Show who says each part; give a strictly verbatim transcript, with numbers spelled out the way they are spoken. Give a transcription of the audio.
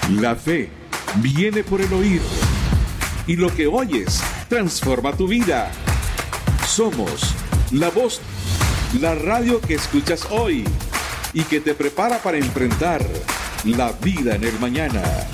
Speaker 1: La fe viene por el oír, y lo que oyes transforma tu vida. Somos La Voz, la radio que escuchas hoy y que te prepara para enfrentar la vida en el mañana.